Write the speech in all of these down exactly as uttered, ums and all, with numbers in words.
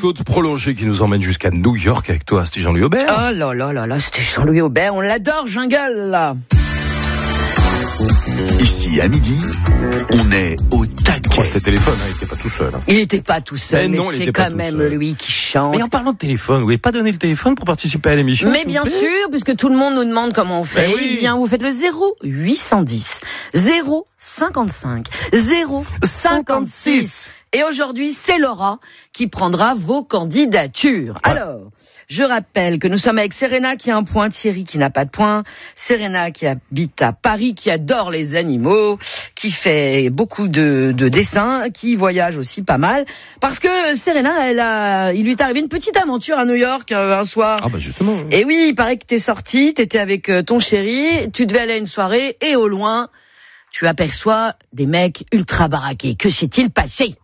côte prolongée qui nous emmène jusqu'à New York avec toi, c'était Jean-Louis Aubert. Oh là là là là, c'était Jean-Louis Aubert, on l'adore, Jungle, là. Ici, à midi, on est au taquet. Oh, c'était téléphone, hein, il n'était pas tout seul. Hein. Il n'était pas tout seul, mais, mais non, c'est quand même seul. lui qui chante. Mais en parlant de téléphone, vous n'avez pas donné le téléphone pour participer à l'émission? Mais bien sûr, puisque tout le monde nous demande comment on fait. Ben oui. Eh bien, vous faites le zéro huit cent dix, zéro cinquante-cinq, zéro cinquante-six. Et aujourd'hui, c'est Laura qui prendra vos candidatures. Ouais. Alors, je rappelle que nous sommes avec Serena qui a un point, Thierry qui n'a pas de point, Serena qui habite à Paris, qui adore les animaux, qui fait beaucoup de, de dessins, qui voyage aussi pas mal. Parce que Serena, elle a, il lui est arrivé une petite aventure à New York euh, un soir. Ah bah justement. Et oui, il paraît que t'es sorti, t'étais avec euh, ton chéri, tu devais aller à une soirée, et au loin, tu aperçois des mecs ultra baraqués. Que s'est-il passé?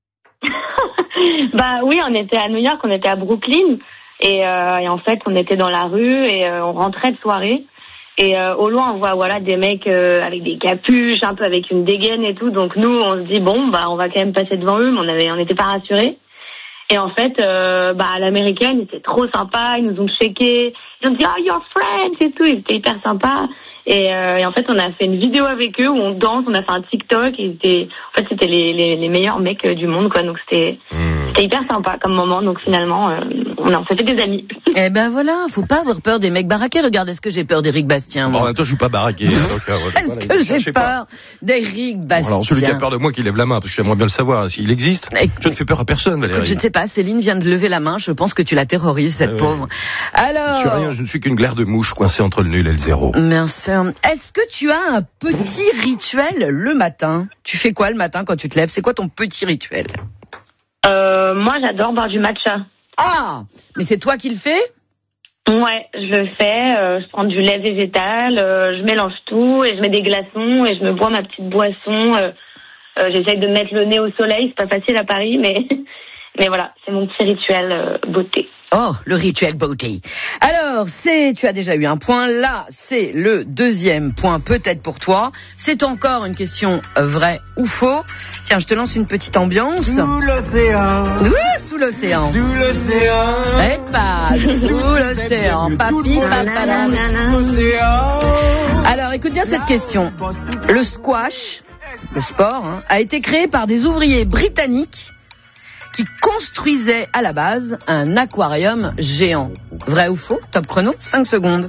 Bah oui, on était à New York, on était à Brooklyn, et, euh, et en fait, on était dans la rue et euh, on rentrait de soirée. Et euh, au loin, on voit voilà des mecs euh, avec des capuches, un peu avec une dégaine et tout. Donc nous, on se dit bon, bah on va quand même passer devant eux, mais on avait, on n'était pas rassurés. Et en fait, euh, bah à l'américaine, ils étaient trop sympas, ils nous ont checkés, ils ont dit oh your friends et tout, ils étaient hyper sympas. Et, euh, et en fait, on a fait une vidéo avec eux où on danse, on a fait un TikTok. Et c'était, en fait, c'était les, les, les meilleurs mecs du monde, quoi. Donc c'était, mmh. c'était hyper sympa comme moment. Donc finalement, euh, on a, on s'est fait des amis. Eh ben voilà, faut pas avoir peur des mecs baraqués. Regarde, est-ce que j'ai peur d'Éric Bastien, moi? Bon, en même temps, je suis pas baraqué. Hein, donc, euh, est-ce voilà, que j'ai peur d'Éric Bastien? Bon, alors celui qui a peur de moi, qui lève la main, parce que j'aimerais bien le savoir. S'il existe, et... je ne fais peur à personne, Valérie. Écoute, je ne sais pas. Céline vient de lever la main. Je pense que tu la terrorises, cette euh, pauvre. Alors. Je suis rien. Je ne suis qu'une glaire de mouche coincée entre le nul et le zéro. Bien sûr. Est-ce que tu as un petit rituel le matin? Tu fais quoi le matin quand tu te lèves? C'est quoi ton petit rituel? euh, Moi, j'adore boire du matcha. Ah, mais c'est toi qui le fais? Ouais, je le fais. Euh, je prends du lait végétal, euh, je mélange tout et je mets des glaçons et je me bois ma petite boisson. Euh, euh, j'essaye de mettre le nez au soleil. C'est pas facile à Paris, mais mais voilà, c'est mon petit rituel euh, beauté. Oh, le rituel beauty. Alors, c'est, tu as déjà eu un point. Là, c'est le deuxième point, peut-être pour toi. C'est encore une question vraie ou faux. Tiens, je te lance une petite ambiance. Sous l'océan. Oui, sous l'océan. Sous l'océan. Et pas sous l'océan. Papi, papa, l'océan. Alors, écoute bien cette question. Le squash, le sport, hein, a été créé par des ouvriers britanniques qui construisait à la base un aquarium géant. Vrai ou faux? Top chrono, cinq secondes.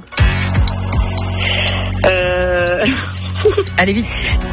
Euh... Allez vite.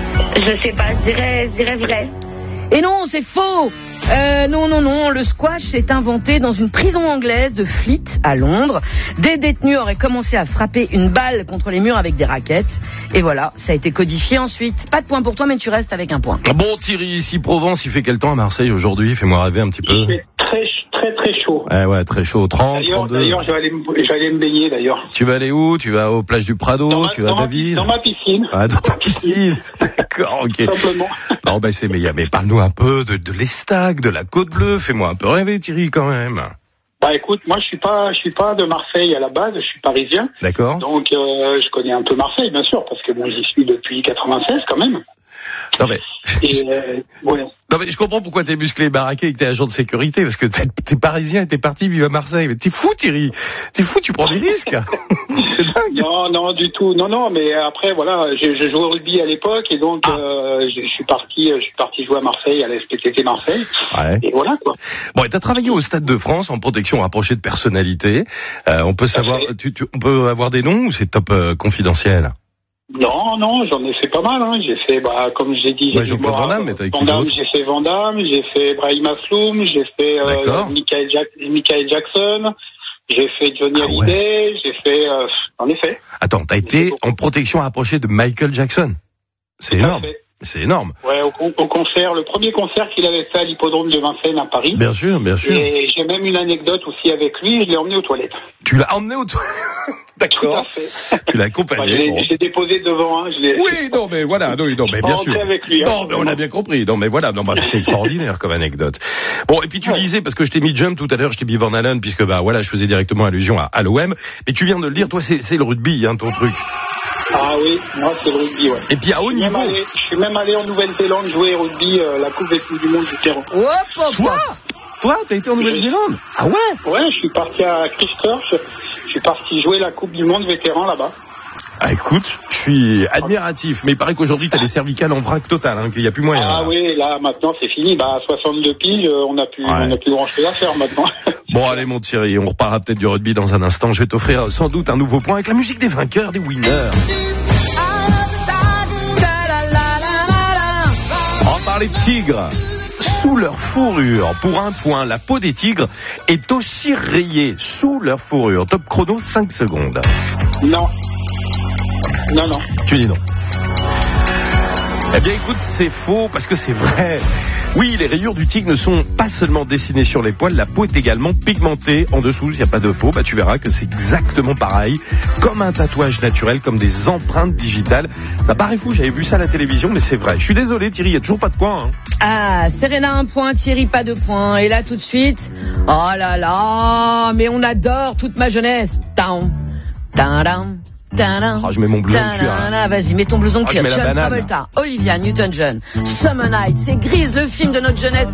Je sais pas, je dirais, je dirais vrai. Et non, c'est faux. Euh, non, non, non, le squash s'est inventé dans une prison anglaise de Fleet à Londres. Des détenus auraient commencé à frapper une balle contre les murs avec des raquettes. Et voilà, ça a été codifié ensuite. Pas de point pour toi, mais tu restes avec un point. Bon, Thierry, ici Provence, il fait quel temps à Marseille aujourd'hui? Fais-moi rêver un petit peu. Il fait très, très, très chaud. Ouais, ouais, très chaud. trente, d'ailleurs, trente-deux. D'ailleurs, je vais aller, me- je vais aller me baigner, d'ailleurs. Tu vas aller où? Tu vas aux plages du Prado? Dans ma- Tu vas dans à ma- David? Dans ma piscine. Ah, dans ta piscine. D'accord, ok. Simplement. Non, ben c'est, mais, mais parle-nous un peu de, de l'Estac, de la Côte Bleue. Fais-moi un peu rêver, Thierry, quand même. Bah écoute, moi je suis pas, je suis pas de Marseille à la base, je suis parisien. D'accord. Donc euh, je connais un peu Marseille, bien sûr, parce que bon, j'y suis depuis quatre-vingt-seize quand même. Non mais, Et euh, ouais. non mais je comprends pourquoi t'es musclé et baraqué et que t'es agent de sécurité, parce que t'es, t'es parisien et t'es parti vivre à Marseille. Mais t'es fou, Thierry. T'es fou, tu prends des risques. C'est dingue. Non, non, du tout. Non, non, mais après, voilà, je, je jouais au rugby à l'époque et donc Ah. euh, je, je suis parti, je suis parti jouer à Marseille, à la S P T T Marseille. Ouais. Et voilà quoi. Bon, et t'as travaillé au Stade de France en protection rapprochée de personnalités. Euh, on peut savoir, tu, tu, on peut avoir des noms ou c'est top euh, confidentiel? Non, non, j'en ai fait pas mal. Hein. J'ai fait, bah, comme j'ai dit, j'ai Ouais, fait Jean-Claude Van Damme, mais t'as avec qui Van Damme, d'autre? j'ai fait Van Damme, j'ai fait Brahim Asloum, j'ai fait euh, D'accord. Michael, Jack- Michael Jackson, j'ai fait Johnny Ah Hallyday, j'ai fait, euh, en effet. Attends, t'as été en protection rapprochée de Michael Jackson. C'est Tout à énorme. fait. C'est énorme. Ouais, au, con- au concert, le premier concert qu'il avait fait à l'hippodrome de Vincennes à Paris. Bien sûr, bien sûr. Et j'ai même une anecdote aussi avec lui, je l'ai emmené aux toilettes. Tu l'as emmené au toilette. Tout D'accord. à fait. Tu l'as Enfin, je accompagné. l'ai bon. je l'ai déposé devant, hein, je l'ai... Oui, non, mais voilà, non, non, mais pas bien rentré sûr. avec lui, hein. Non, mais on a bien compris. Non, mais voilà, non, bah, c'est extraordinaire comme anecdote. Bon, et puis tu Ouais. disais, parce que je t'ai mis Jump tout à l'heure, je t'ai mis Van Allen, puisque bah voilà, je faisais directement allusion à, à l'O M. Mais tu viens de le dire, toi, c'est, c'est le rugby, hein, ton truc. Ah oui, moi c'est le rugby, ouais. Et puis à haut Je suis, même niveau. allé, je suis même allé en Nouvelle-Zélande jouer au rugby, euh, la Coupe des Coupes du Monde du terrain. Hop, hop, Toi hop. Toi, t'as été en Nouvelle-Zélande? Ah ouais? Ouais, je suis parti à Christchurch. Je suis parti jouer la Coupe du Monde vétéran là-bas. Ah écoute, je suis admiratif, mais il paraît qu'aujourd'hui t'as les cervicales en vrac total, hein, qu'il n'y a plus moyen. Ah là. oui, là maintenant c'est fini. Bah à soixante-deux piges, on n'a plus, Ouais. on n'a plus grand-chose à faire maintenant. Bon allez mon Thierry, on reparlera peut-être du rugby dans un instant. Je vais t'offrir sans doute un nouveau point avec la musique des vainqueurs, des winners. On parlait de tigres. Sous leur fourrure, pour un point, la peau des tigres est aussi rayée sous leur fourrure. Top chrono, cinq secondes. Non. Non, non. Tu dis non. Eh bien écoute, c'est faux parce que c'est vrai. Oui, les rayures du tigre ne sont pas seulement dessinées sur les poils, la peau est également pigmentée en dessous, il n'y a pas de peau, bah tu verras que c'est exactement pareil, comme un tatouage naturel, comme des empreintes digitales. Ça paraît fou, j'avais vu ça à la télévision, mais c'est vrai. Je suis désolé Thierry, il n'y a toujours pas de points. Hein. Ah, Serena un point, Thierry pas de points. Et là tout de suite, oh là là, mais on adore toute ma jeunesse. Down, down, down. Oh, je mets mon blouson de cuir. Hein. Vas-y, mets ton blouson de Oh, cuir. je mets la John banane. Travolta, Olivia Newton-John, Summer Night, c'est Grise, le film de notre jeunesse.